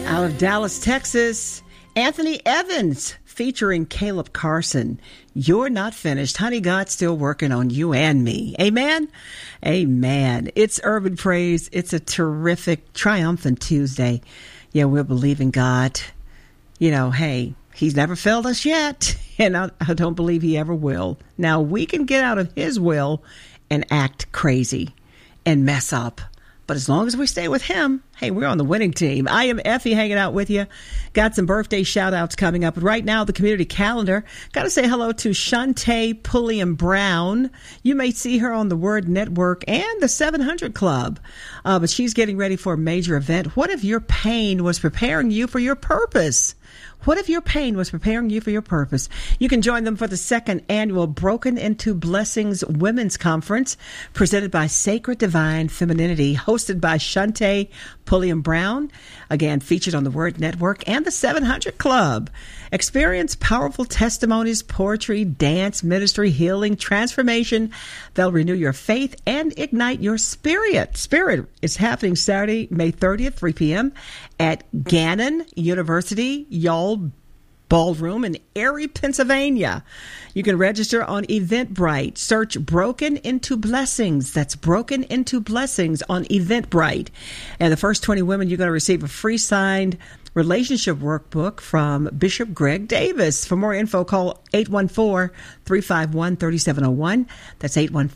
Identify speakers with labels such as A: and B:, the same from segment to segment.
A: Out of Dallas, Texas, Anthony Evans featuring Caleb Carson. You're not finished. Honey, God's still working on you and me. Amen? Amen. It's Urban Praise. It's a terrific, triumphant Tuesday. Yeah, we're believing God. You know, hey, He's never failed us yet, and I don't believe He ever will. Now, we can get out of His will and act crazy and mess up. But as long as we stay with Him, hey, we're on the winning team. I am Effie hanging out with you. Got some birthday shout-outs coming up. But right now, the community calendar. Got to say hello to Shantae Pulliam Brown. You may see her on the Word Network and the 700 Club. But she's getting ready for a major event. What if your pain was preparing you for your purpose? What if your pain was preparing you for your purpose? You can join them for the second annual Broken Into Blessings Women's Conference, presented by Sacred Divine Femininity, hosted by Shantae Pulliam Brown, again featured on the Word Network and the 700 Club. Experience powerful testimonies, poetry, dance, ministry, healing, transformation. They'll renew your faith and ignite your spirit. Spirit is happening Saturday, May 30th, 3 p.m. at Gannon University, Y'all Ballroom in Erie, Pennsylvania. You can register on Eventbrite. Search Broken Into Blessings. That's Broken Into Blessings on Eventbrite. And the first 20 women, you're going to receive a free signed relationship workbook from Bishop Greg Davis. For more info, call 814-351-3701. That's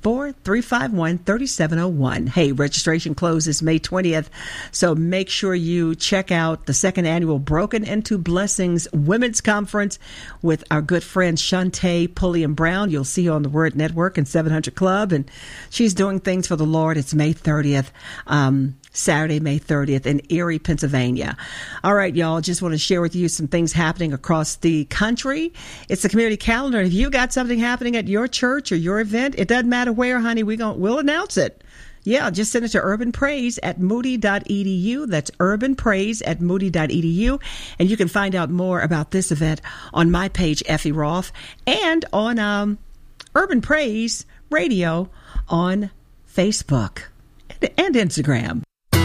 A: 814-351-3701. Hey, registration closes May 20th, so make sure you check out the second annual Broken Into Blessings Women's Conference with our good friend Shantae Pulliam Brown. You'll see her on the Word Network and 700 Club, and she's doing things for the Lord. It's May 30th. Saturday, May 30th in Erie, Pennsylvania. All right, y'all, just want to share with you some things happening across the country. It's the community calendar. If you got something happening at your church or your event, it doesn't matter where, honey, we'll announce it. Yeah, just send it to urbanpraise@moody.edu. That's urbanpraise@moody.edu. And you can find out more about this event on my page, Effie Roth, and on Urban Praise Radio on Facebook and Instagram.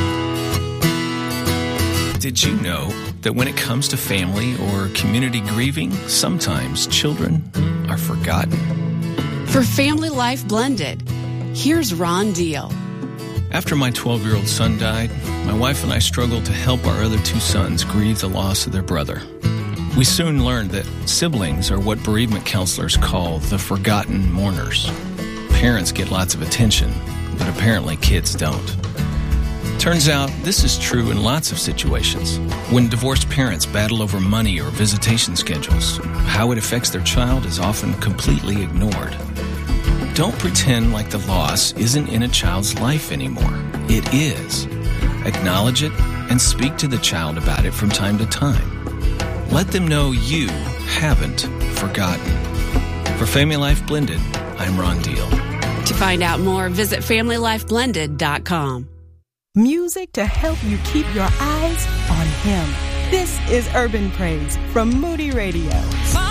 B: Did you know that when it comes to family or community grieving, sometimes children are forgotten?
C: For Family Life Blended, here's Ron Deal.
B: After my 12-year-old son died, my wife and I struggled to help our other two sons grieve the loss of their brother. We soon learned that siblings are what bereavement counselors call the forgotten mourners. Parents get lots of attention, but apparently kids don't. Turns out this is true in lots of situations. When divorced parents battle over money or visitation schedules, how it affects their child is often completely ignored. Don't pretend like the loss isn't in a child's life anymore. It is. Acknowledge it and speak to the child about it from time to time. Let them know you haven't forgotten. For Family Life Blended, I'm Ron Deal.
C: To find out more, visit FamilyLifeBlended.com.
D: Music to help you keep your eyes on Him. This is Urban Praise from Moody Radio.